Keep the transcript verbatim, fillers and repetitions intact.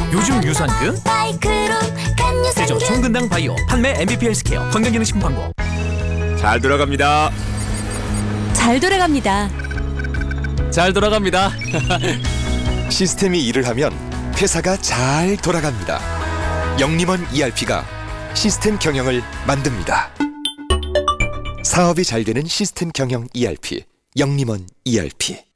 요즘 유산균? 바이크론 제조 간유산균 총근당 바이오 판매 엠비피 헬스케어 건강기능식품 광고. 잘 돌아갑니다. 잘 돌아갑니다. 잘 돌아갑니다. 시스템이 일을 하면 회사가 잘 돌아갑니다. 영림원 이알피가 시스템 경영을 만듭니다. 사업이 잘 되는 시스템 경영 이알피, 영림원 이알피.